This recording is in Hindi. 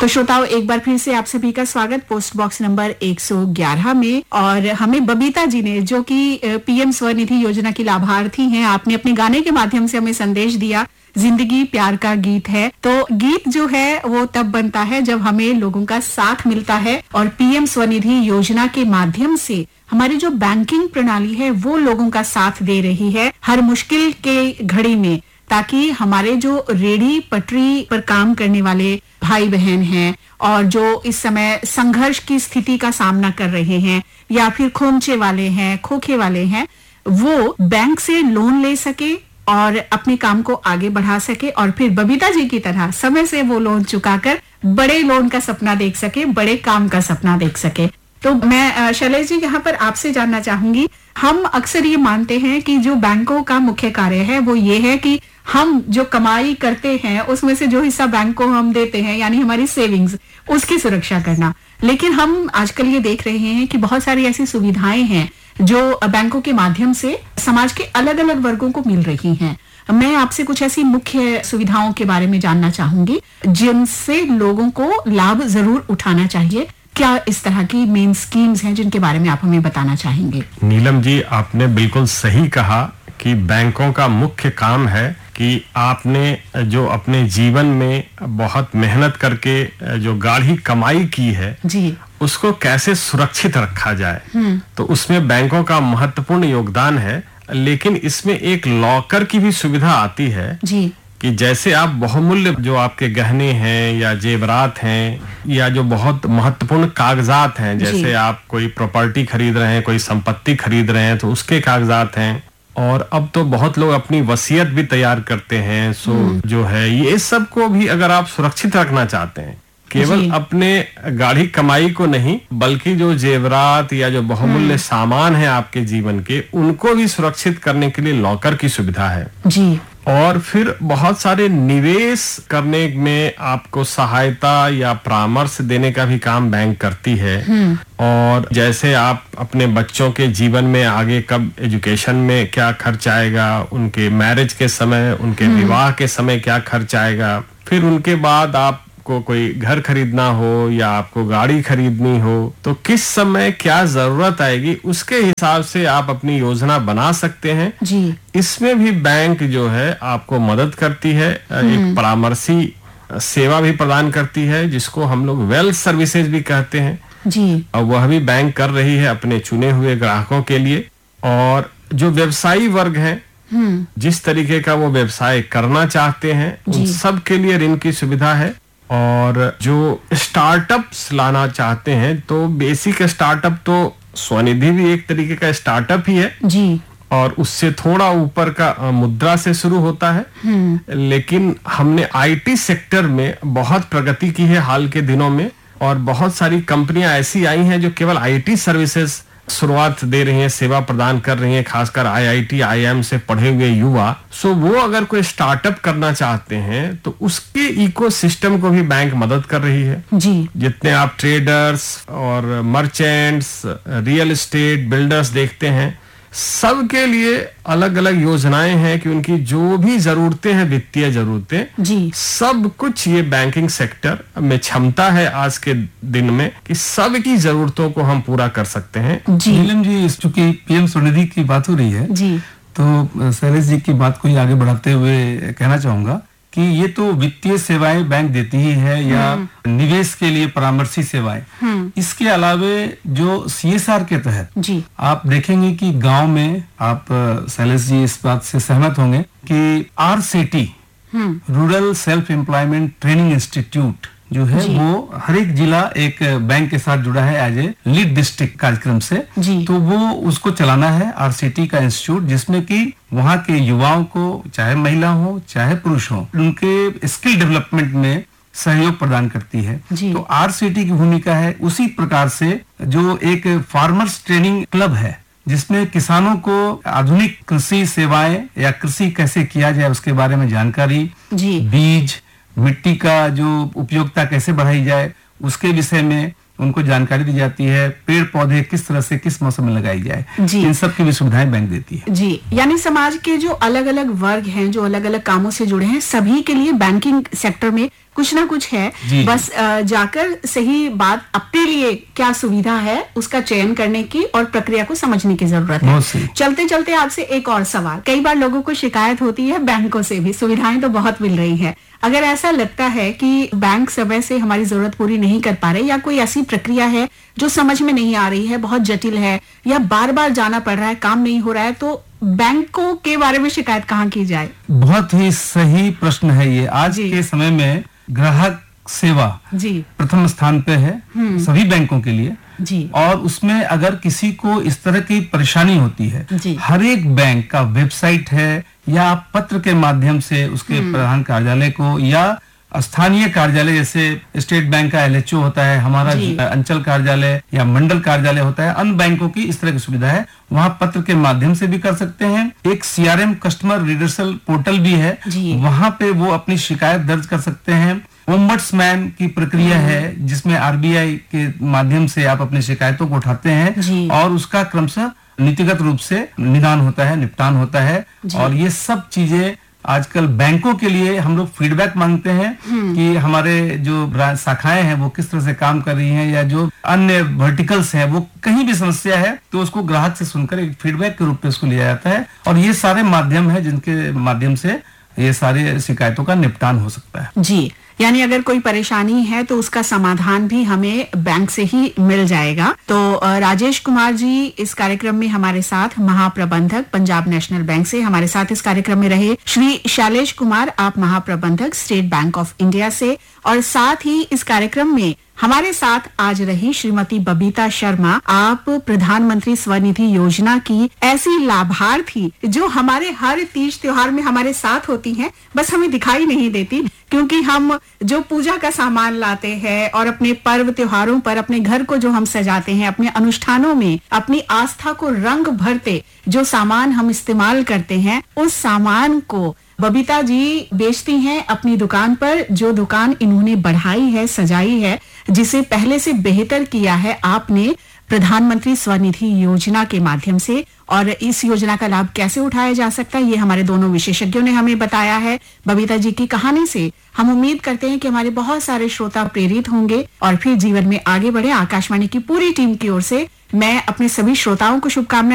तो श्रोताओं, एक बार फिर से आप सभी का स्वागत पोस्ट बॉक्स नंबर 111 में। और हमें बबीता जी ने, जो कि पीएम स्वनिधि योजना की लाभार्थी हैं, आपने अपने गाने के माध्यम से हमें संदेश दिया, जिंदगी प्यार का गीत है। तो गीत जो है वो तब बनता है जब हमें लोगों का साथ मिलता है, और पीएम स्वनिधि योजना के माध्यम से हमारी जो बैंकिंग प्रणाली है वो लोगों का साथ दे रही है हर मुश्किल के घड़ी में, ताकि हमारे जो रेडी पटरी पर काम करने वाले भाई बहन हैं और जो इस समय संघर्ष की स्थिति का सामना कर रहे हैं, या फिर खोमचे वाले हैं, खोखे वाले हैं, वो बैंक से लोन ले सके और अपने काम को आगे बढ़ा सके, और फिर बबीता जी की तरह समय से वो लोन चुकाकर बड़े लोन का सपना देख सके, बड़े काम का सपना देख सके। तो मैं शैलेश जी यहाँ पर आपसे जानना चाहूंगी, हम अक्सर ये मानते हैं कि जो बैंकों का मुख्य कार्य है वो ये है कि हम जो कमाई करते हैं उसमें से जो हिस्सा बैंक को हम देते हैं, यानी हमारी सेविंग्स, उसकी सुरक्षा करना। लेकिन हम आजकल ये देख रहे हैं कि बहुत सारी ऐसी सुविधाएं हैं जो बैंकों के माध्यम से समाज के अलग अलग वर्गों को मिल रही हैं। मैं आपसे कुछ ऐसी मुख्य सुविधाओं के बारे में जानना चाहूंगी जिनसे लोगों को लाभ जरूर उठाना चाहिए। क्या इस तरह की मेन स्कीम्स हैं जिनके बारे में आप हमें बताना चाहेंगे? नीलम जी, आपने बिल्कुल सही कहा कि बैंकों का मुख्य काम है कि आपने जो अपने जीवन में बहुत मेहनत करके जो गाढ़ी कमाई की है जी, उसको कैसे सुरक्षित रखा जाए। तो उसमें बैंकों का महत्वपूर्ण योगदान है। लेकिन इसमें एक लॉकर की भी सुविधा आती है जी, कि जैसे आप बहुमूल्य जो आपके गहने हैं या जेवरात हैं या जो बहुत महत्वपूर्ण कागजात हैं, जैसे आप कोई प्रॉपर्टी खरीद रहे हैं, कोई संपत्ति खरीद रहे हैं, तो उसके कागजात हैं। और अब तो बहुत लोग अपनी वसीयत भी तैयार करते हैं। जो है ये सब को भी अगर आप सुरक्षित रखना चाहते हैं, केवल अपने गाढ़ी कमाई को नहीं, बल्कि जो जेवरात या जो बहुमूल्य सामान है आपके जीवन के, उनको भी सुरक्षित करने के लिए लॉकर की सुविधा है जी। और फिर बहुत सारे निवेश करने में आपको सहायता या परामर्श देने का भी काम बैंक करती है। और जैसे आप अपने बच्चों के जीवन में आगे कब एजुकेशन में क्या खर्च आएगा, उनके मैरिज के समय, उनके विवाह के समय क्या खर्च आएगा, फिर उनके बाद आप को कोई घर खरीदना हो या आपको गाड़ी खरीदनी हो, तो किस समय क्या जरूरत आएगी, उसके हिसाब से आप अपनी योजना बना सकते हैं जी। इसमें भी बैंक जो है आपको मदद करती है, एक परामर्शी सेवा भी प्रदान करती है, जिसको हम लोग वेल्थ सर्विसेज भी कहते हैं जी। और वह भी बैंक कर रही है अपने चुने हुए ग्राहकों के लिए। और जो व्यवसायी वर्ग है, जिस तरीके का वो व्यवसाय करना चाहते हैं, उन सब के लिए ऋण की सुविधा है। और जो स्टार्टअप्स लाना चाहते हैं, तो बेसिक स्टार्टअप तो स्वनिधि भी एक तरीके का स्टार्टअप ही है जी। और उससे थोड़ा ऊपर का मुद्रा से शुरू होता है। लेकिन हमने आईटी सेक्टर में बहुत प्रगति की है हाल के दिनों में, और बहुत सारी कंपनियां ऐसी आई हैं जो केवल आईटी सर्विसेज शुरुआत दे रही हैं, सेवा प्रदान कर रही हैं, खासकर आईआईटी आईआईएम से पढ़े हुए युवा। सो वो अगर कोई स्टार्टअप करना चाहते हैं तो उसके इकोसिस्टम को भी बैंक मदद कर रही है जी। जितने आप ट्रेडर्स और मर्चेंट्स, रियल एस्टेट बिल्डर्स देखते हैं, सबके लिए अलग अलग योजनाएं हैं कि उनकी जो भी जरूरतें हैं, वित्तीय जरूरतें जी, सब कुछ ये बैंकिंग सेक्टर में क्षमता है आज के दिन में कि सबकी जरूरतों को हम पूरा कर सकते हैं जी। नीलम जी, चूंकि पीएम स्वनिधि की बात हो रही है जी, तो शैलेश जी की बात को ही आगे बढ़ाते हुए कहना चाहूंगा कि ये तो वित्तीय सेवाएं बैंक देती ही है, या निवेश के लिए परामर्शी सेवाएं। इसके अलावे जो सीएसआर के तहत जी, आप देखेंगे कि गांव में, आप शैलेश जी इस बात से सहमत होंगे कि RCT, rural self employment training institute जो है वो हर एक जिला एक बैंक के साथ जुड़ा है एज ए लीड डिस्ट्रिक्ट कार्यक्रम से जी। तो वो उसको चलाना है आरसीटी का इंस्टीट्यूट, जिसमें कि वहाँ के युवाओं को, चाहे महिला हो चाहे पुरुष हो, उनके स्किल डेवलपमेंट में सहयोग प्रदान करती है। तो आरसीटी की भूमिका है। उसी प्रकार से जो एक फार्मर्स ट्रेनिंग क्लब है, जिसमें किसानों को आधुनिक कृषि सेवाएं या कृषि कैसे किया जाए उसके बारे में जानकारी जी, बीज, मिट्टी का जो उपयोगिता कैसे बढ़ाई जाए उसके विषय में उनको जानकारी दी जाती है। पेड़ पौधे किस तरह से किस मौसम में लगाई जाए, इन सब की भी सुविधाएं बैंक देती है जी। यानी समाज के जो अलग अलग वर्ग हैं, जो अलग अलग कामों से जुड़े हैं, सभी के लिए बैंकिंग सेक्टर में कुछ ना कुछ है, बस जाकर सही बात अपने लिए क्या सुविधा है उसका चयन करने की और प्रक्रिया को समझने की जरूरत है। चलते चलते आपसे एक और सवाल, कई बार लोगों को शिकायत होती है बैंकों से भी, सुविधाएं तो बहुत मिल रही है, अगर ऐसा लगता है कि बैंक समय से हमारी जरूरत पूरी नहीं कर पा रहे या कोई ऐसी प्रक्रिया है जो समझ में नहीं आ रही है, बहुत जटिल है या बार बार जाना पड़ रहा है, काम नहीं हो रहा है, तो बैंकों के बारे में शिकायत कहाँ की जाए? बहुत ही सही प्रश्न है ये। आज के समय में ग्राहक सेवा प्रथम स्थान पे है सभी बैंकों के लिए जी। और उसमें अगर किसी को इस तरह की परेशानी होती है, हर एक बैंक का वेबसाइट है या आप पत्र के माध्यम से उसके प्रधान कार्यालय को या स्थानीय कार्यालय जैसे स्टेट बैंक का LHO होता है, हमारा अंचल कार्यालय या मंडल कार्यालय होता है, अन्य बैंकों की इस तरह की सुविधा है, वहाँ पत्र के माध्यम से भी कर सकते हैं। एक CRM कस्टमर रिडर्सल पोर्टल भी है, वहाँ पे वो अपनी शिकायत दर्ज कर सकते हैं। ओम्बड्समैन की प्रक्रिया है जिसमें RBI के माध्यम से आप अपनी शिकायतों को उठाते हैं और उसका क्रमशः नीतिगत रूप से निदान होता है, निपटान होता है। और ये सब चीजें आजकल बैंकों के लिए हम लोग फीडबैक मांगते हैं कि हमारे जो शाखाएं हैं वो किस तरह से काम कर रही हैं या जो अन्य वर्टिकल्स हैं वो कहीं भी समस्या है तो उसको ग्राहक से सुनकर एक फीडबैक के रूप में उसको लिया जाता है। और ये सारे माध्यम है जिनके माध्यम से ये सारी शिकायतों का निपटान हो सकता है जी। यानी अगर कोई परेशानी है तो उसका समाधान भी हमें बैंक से ही मिल जाएगा। तो राजेश कुमार जी इस कार्यक्रम में हमारे साथ, महाप्रबंधक पंजाब नेशनल बैंक से हमारे साथ इस कार्यक्रम में रहे। श्री शैलेश कुमार, आप महाप्रबंधक स्टेट बैंक ऑफ इंडिया से, और साथ ही इस कार्यक्रम में हमारे साथ आज रही श्रीमती बबीता शर्मा, आप प्रधानमंत्री स्वनिधि योजना की ऐसी लाभार्थी जो हमारे हर तीज त्योहार में हमारे साथ होती हैं, बस हमें दिखाई नहीं देती क्योंकि हम जो पूजा का सामान लाते हैं और अपने पर्व त्योहारों पर अपने घर को जो हम सजाते हैं, अपने अनुष्ठानों में अपनी आस्था को रंग भरते जो सामान हम इस्तेमाल करते हैं, उस सामान को बबीता जी बेचती हैं अपनी दुकान पर, जो दुकान इन्होंने बढ़ाई है, सजाई है, जिसे पहले से बेहतर किया है आपने प्रधानमंत्री स्वनिधि योजना के माध्यम से। और इस योजना का लाभ कैसे उठाया जा सकता है ये हमारे दोनों विशेषज्ञों ने हमें बताया है। बबीता जी की कहानी से हम उम्मीद करते हैं कि हमारे बहुत सारे श्रोता प्रेरित होंगे और फिर जीवन में आगे बढ़े। आकाशवाणी की पूरी टीम की ओर से मैं अपने सभी श्रोताओं को शुभकामनाएं